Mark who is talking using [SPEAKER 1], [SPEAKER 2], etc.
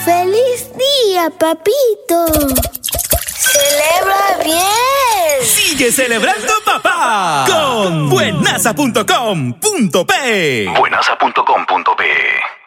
[SPEAKER 1] ¡Feliz día, papito! ¡Celebra bien!
[SPEAKER 2] ¡Sigue celebrando, papá! Con buenaza.com.pe.
[SPEAKER 3] Buenaza.com.pe